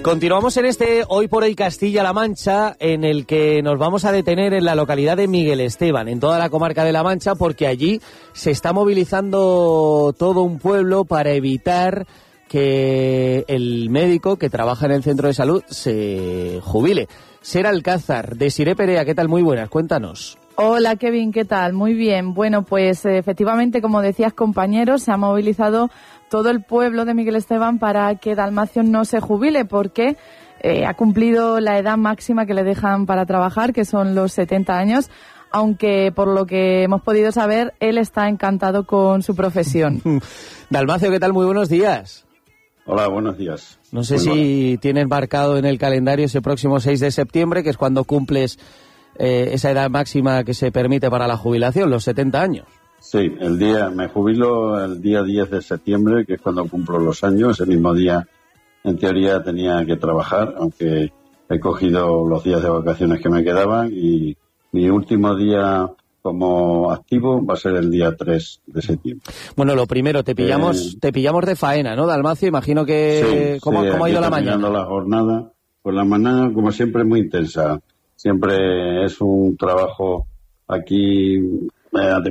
Continuamos en este Hoy por Hoy Castilla-La Mancha, en el que nos vamos a detener en la localidad de Miguel Esteban, en toda la comarca de La Mancha, porque allí se está movilizando todo un pueblo para evitar que el médico que trabaja en el centro de salud se jubile. Ser Alcázar, Desiré Perea, ¿qué tal? Muy buenas, cuéntanos. Hola Kevin, ¿qué tal? Muy bien. Bueno, pues efectivamente, como decías, compañeros, se ha movilizado todo el pueblo de Miguel Esteban para que Dalmacio no se jubile, porque ha cumplido la edad máxima que le dejan para trabajar, que son los 70 años, aunque por lo que hemos podido saber, él está encantado con su profesión. Dalmacio, ¿qué tal? Muy buenos días. Hola, buenos días. No sé si tienes marcado en el calendario ese próximo 6 de septiembre, que es cuando cumples esa edad máxima que se permite para la jubilación, los 70 años. Sí, me jubilo el día 10 de septiembre, que es cuando cumplo los años. El mismo día, en teoría, tenía que trabajar, aunque he cogido los días de vacaciones que me quedaban, y mi último día como activo va a ser el día 3 de septiembre. Bueno, lo primero, te pillamos de faena, ¿no, Dalmacio? Imagino que... Sí, ¿Cómo ha ido la mañana? La jornada, pues la mañana, como siempre, es muy intensa. Siempre es un trabajo aquí...